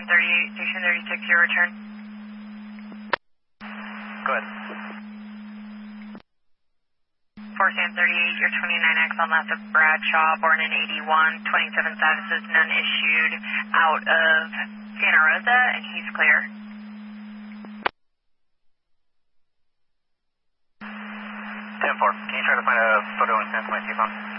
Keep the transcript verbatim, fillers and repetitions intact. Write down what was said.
thirty-eight, Station thirty-six, your return. Go ahead. four Sam thirty-eight, your twenty-nine X on left of Bradshaw, born in eighty-one, twenty-seven statuses, none issued out of Santa Rosa, and he's clear. ten four, can you try to find a photo and send to my C phone?